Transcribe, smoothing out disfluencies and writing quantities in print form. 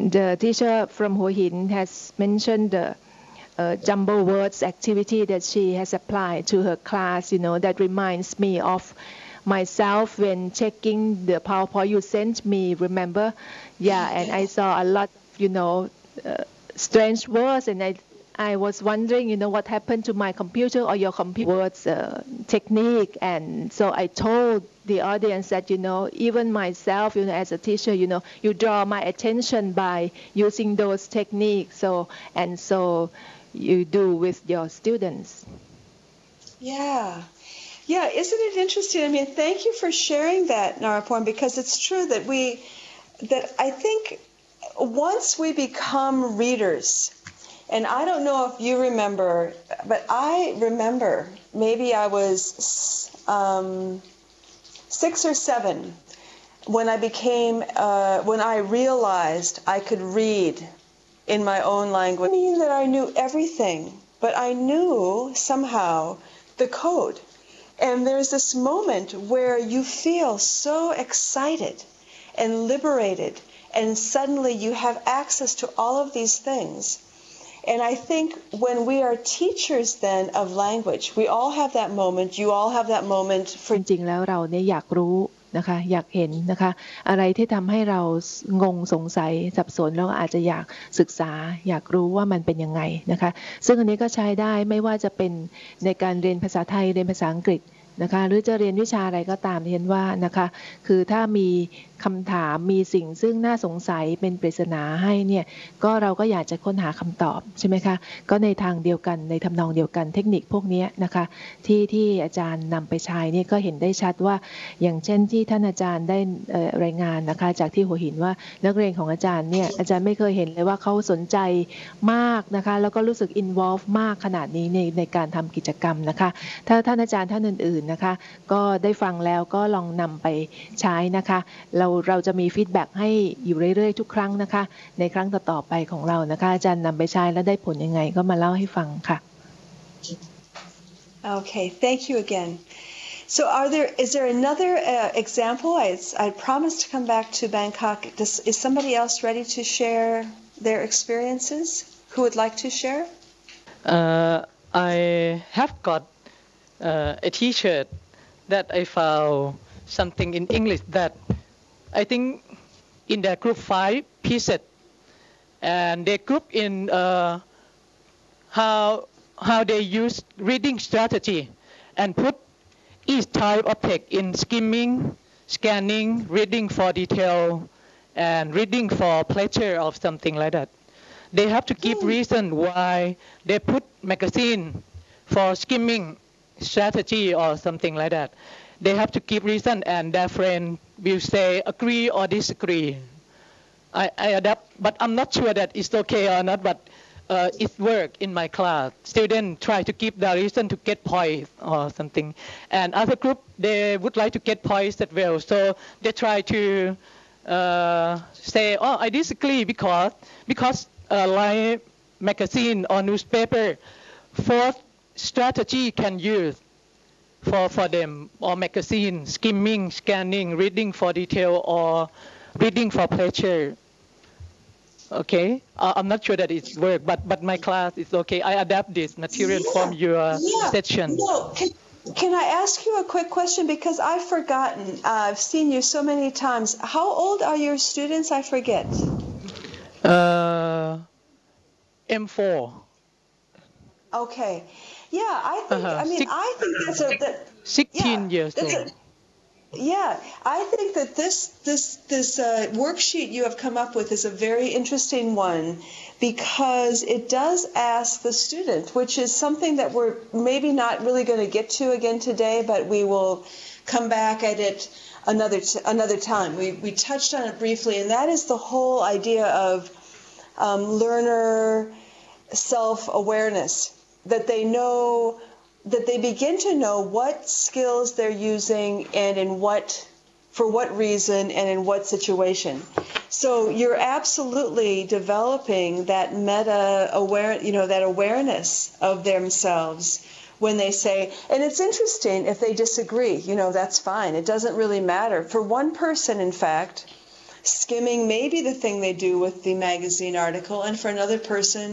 the teacher from Hua Hin has mentioned the jumble words activity that she has applied to her class, that reminds me of myself when checking the PowerPoint you sent me, remember? Yeah, and I saw a lot, strange words, and I was wondering, what happened to my computer or your computer words technique. And so I told the audience that, even myself, as a teacher, you draw my attention by using those techniques. So you do with your students. Yeah. Yeah, isn't it interesting? I mean, thank you for sharing that, Naraporn, because it's true that I think once we become readers, and I don't know if you remember, but I remember maybe I was 6 or 7 when I realized I could read in my own language. I mean that I knew everything, but I knew somehow the code. And there's this moment where you feel so excited and liberated, and suddenly you have access to all of these things. And I think when we are teachers then of language, we all have that moment, you all have that moment for จริงๆแล้วเราเนี่ยอยากรู้นะคะอยากเห็นนะคะอะไรที่ทำให้เรางงสงสัยสับสนแล้วอาจจะอยากศึกษาอยากรู้ว่ามันเป็นยังไงนะคะซึ่งอันนี้ก็ใช้ได้ไม่ว่าจะเป็นในการเรียนภาษาไทยเรียนภาษาอังกฤษนะคะหรือจะเรียนวิชาอะไรก็ตามเห็นว่านะคะคือถ้ามีคำถามมีสิ่งซึ่งน่าสงสัยเป็นปริศนาให้เนี่ยก็เราก็อยากจะค้นหาคำตอบใช่ไหมคะก็ในทางเดียวกันในทำนองเดียวกันเทคนิคพวกนี้นะคะที่อาจารย์นำไปใช้เนี่ยก็เห็นได้ชัดว่าอย่างเช่นที่ท่านอาจารย์ได้รายงานนะคะจากที่หัวหินว่านักเรียนของอาจารย์เนี่ยอาจารย์ไม่เคยเห็นเลยว่าเขาสนใจมากนะคะแล้วก็รู้สึก involve มากขนาดนี้ในการทำกิจกรรมนะคะถ้าท่านอาจารย์ท่านอื่นๆนะคะก็ได้ฟังแล้วก็ลองนำไปใช้นะคะเราจะมีฟีดแบ็กให้อยู่เรื่อยๆทุกครั้งนะคะในครั้งต่อๆไปของเรานะคะอาจารย์นำไปใช้แล้วได้ผลยังไงก็มาเล่าให้ฟังค่ะ Okay, thank you again. So is there another example? I promised to come back to Bangkok. Is somebody else ready to share their experiences? Who would like to share? I have got a t-shirt that I found something in English that I think in their group 5 pieces, and they group in how they use reading strategy and put each type of text in skimming, scanning, reading for detail, and reading for pleasure or something like that. They have to give reason why they put magazine for skimming strategy or something like that. They have to give reason, and their friend will say agree or disagree. I adapt, but I'm not sure that it's okay or not, but it worked in my class. Students try to give the reason to get points or something. And other group, they would like to get points as well. So they try to say, oh, I disagree because like magazine or newspaper, fourth strategy can use for them, or magazine, skimming, scanning, reading for detail, or reading for pleasure. Okay, I'm not sure that it works, but my class is okay. I adapt this material from your section. No. Can I ask you a quick question, because I've forgotten? I've seen you so many times. How old are your students? I forget. M4. Okay. Yeah, I think. I think that's 16 years old. Yeah, I think that this worksheet you have come up with is a very interesting one, because it does ask the student, which is something that we're maybe not really going to get to again today, but we will come back at it another time. We touched on it briefly, and that is the whole idea of learner self-awareness, that they know, that they begin to know what skills they're using and for what reason and in what situation. So you're absolutely developing that that awareness of themselves when they say, and it's interesting if they disagree, that's fine. It doesn't really matter. For one person, in fact, skimming may be the thing they do with the magazine article, and for another person,